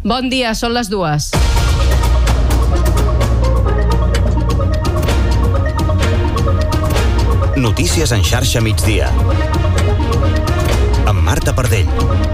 Bon dia, són les 2. Notícies en xarxa migdia. Amb Marta Pardell.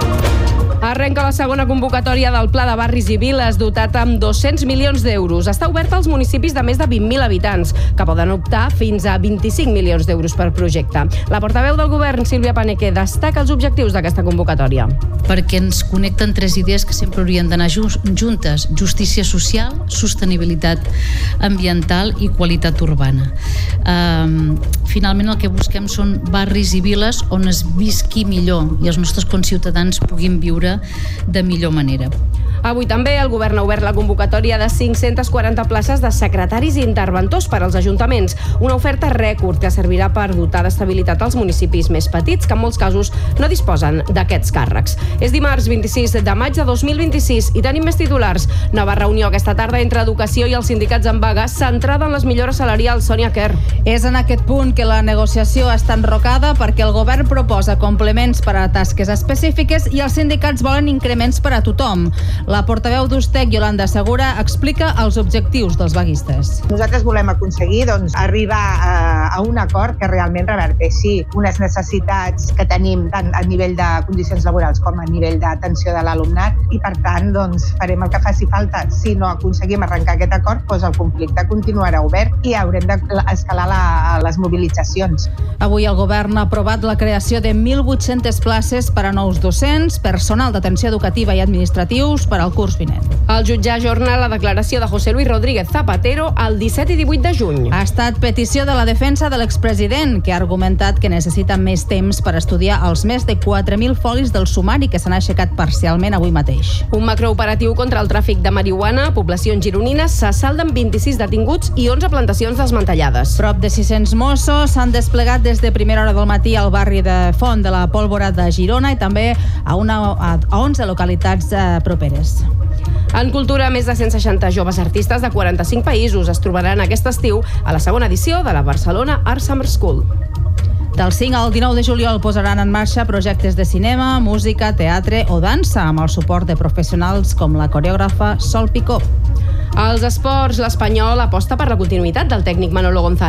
Arrenca la segona convocatòria del Pla de Barris i Viles, dotat amb 200 milions d'euros. Està oberta als municipis de més de 20.000 habitants, que poden optar fins a 25 milions d'euros per projecte. La portaveu del govern, Sílvia Paneque, destaca els objectius d'aquesta convocatòria. Perquè ens connecten 3 idees que sempre haurien d'anar juntes: justícia social, sostenibilitat ambiental i qualitat urbana. Finalment el que busquem són barris i viles on es visqui millor i els nostres conciutadans puguin viure de millor manera. Avui també el govern ha obert la convocatòria de 540 places de secretaris i interventors per als ajuntaments, una oferta rècord que servirà per dotar d'estabilitat als municipis més petits, que en molts casos no disposen d'aquests càrrecs. És dimarts 26 de maig de 2026 i tenim més titulars. Nova reunió aquesta tarda entre Educació i els sindicats en vaga, centrada en les millores salarials. Sònia Quer. És en aquest punt que la negociació està enrocada, perquè el govern proposa complements per a tasques específiques i els sindicats volen increments per a tothom. La portaveu d'Ustec, Yolanda Segura, explica els objectius dels vaguistes. Nosaltres volem aconseguir arribar a un acord que realment reverteixi unes necessitats que tenim tant a nivell de condicions laborals com a nivell d'atenció de l'alumnat i, per tant, farem el que faci falta. Si no aconseguim arrencar aquest acord, el conflicte continuarà obert i haurem d'escalar les mobilitzacions. Avui el govern ha aprovat la creació de 1.800 places per a nous docents, personal d'atenció educativa i administratius per al curs vinent. El jutge ajorna la declaració de José Luis Rodríguez Zapatero el 17 i 18 de juny. Ha estat petició de la defensa de l'expresident, que ha argumentat que necessita més temps per estudiar els més de 4.000 folis del sumari que s'han aixecat parcialment avui mateix. Un macrooperatiu contra el tràfic de marihuana a poblacions gironines se salden 26 detinguts i 11 plantacions desmantellades. Prop de 600 Mossos s'han desplegat des de primera hora del matí al barri de Font de la Pólvora de Girona i també a 11 localitats properes. En cultura, més de 160 joves artistes de 45 països es trobaran aquest estiu a la segona edició de la Barcelona Art Summer School. Del 5 al 19 de juliol posaran en marxa projectes de cinema, música, teatre o dansa amb el suport de professionals com la coreògrafa Sol Picó. Als esports, l'Espanyol aposta per la continuïtat del tècnic Manolo González.